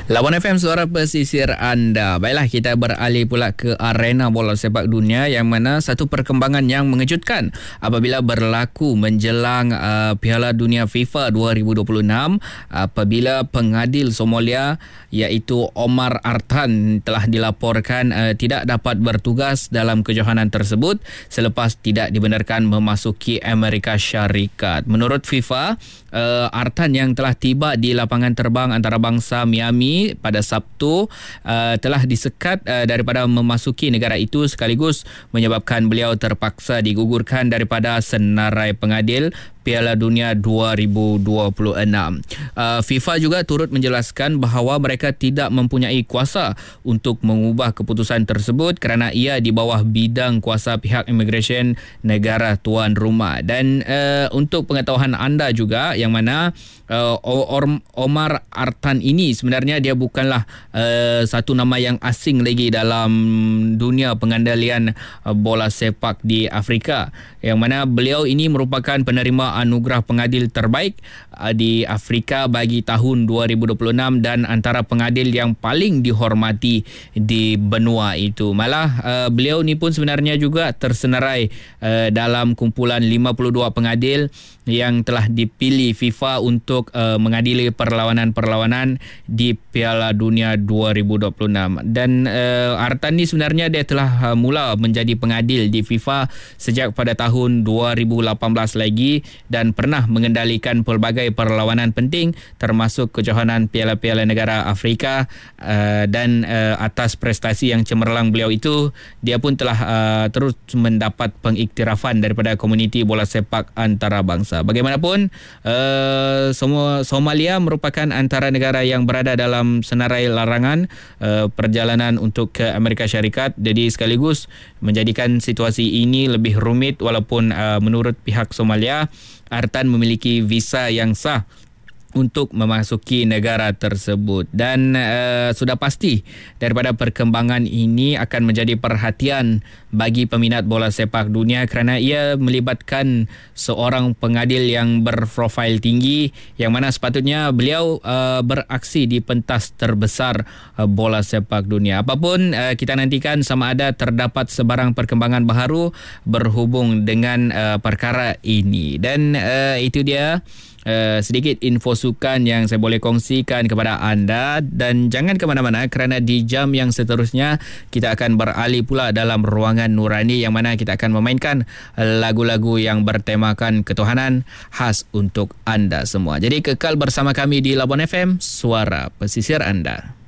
Lawan FM Suara Pesisir Anda. Baiklah, kita beralih pula ke arena bola sepak dunia yang mana satu perkembangan yang mengejutkan apabila berlaku menjelang Piala Dunia FIFA 2026 apabila pengadil Somalia iaitu Omar Artan telah dilaporkan tidak dapat bertugas dalam kejohanan tersebut selepas tidak dibenarkan memasuki Amerika Syarikat. Menurut FIFA, Artan yang telah tiba di lapangan terbang antarabangsa Miami pada Sabtu telah disekat daripada memasuki negara itu sekaligus menyebabkan beliau terpaksa digugurkan daripada senarai pengadil Piala Dunia 2026. FIFA juga turut menjelaskan bahawa mereka tidak mempunyai kuasa untuk mengubah keputusan tersebut kerana ia di bawah bidang kuasa pihak imigresen negara tuan rumah. Dan untuk pengetahuan anda juga yang mana Omar Artan ini sebenarnya dia bukanlah satu nama yang asing lagi dalam dunia pengandalian bola sepak di Afrika, yang mana beliau ini merupakan penerima anugerah pengadil terbaik di Afrika bagi tahun 2026 dan antara pengadil yang paling dihormati di benua itu. Malah beliau ni pun sebenarnya juga tersenarai dalam kumpulan 52 pengadil yang telah dipilih FIFA untuk mengadili perlawanan-perlawanan di Piala Dunia 2026. Dan Artan ni sebenarnya dia telah mula menjadi pengadil di FIFA sejak pada tahun 2018 lagi dan pernah mengendalikan pelbagai perlawanan penting termasuk kejohanan Piala-Piala Negara Afrika dan atas prestasi yang cemerlang beliau itu, dia pun telah terus mendapat pengiktirafan daripada komuniti bola sepak antarabangsa. Bagaimanapun, Somalia merupakan antara negara yang berada dalam senarai larangan perjalanan untuk ke Amerika Syarikat, jadi sekaligus menjadikan situasi ini lebih rumit walaupun menurut pihak Somalia, Artan memiliki visa yang sah untuk memasuki negara tersebut. Dan sudah pasti daripada perkembangan ini akan menjadi perhatian bagi peminat bola sepak dunia kerana ia melibatkan seorang pengadil yang berprofil tinggi yang mana sepatutnya beliau beraksi di pentas terbesar bola sepak dunia. Apapun, kita nantikan sama ada terdapat sebarang perkembangan baharu berhubung dengan perkara ini. Dan itu dia sedikit info sukan yang saya boleh kongsikan kepada anda, dan jangan ke mana-mana kerana di jam yang seterusnya kita akan beralih pula dalam ruangan nurani yang mana kita akan memainkan lagu-lagu yang bertemakan ketuhanan khas untuk anda semua. Jadi kekal bersama kami di Labuan FM, Suara Pesisir Anda.